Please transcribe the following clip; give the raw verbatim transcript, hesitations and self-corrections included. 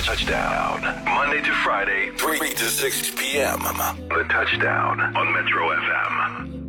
Touchdown. Monday to Friday, three to six p.m. The Touchdown on Metro F M.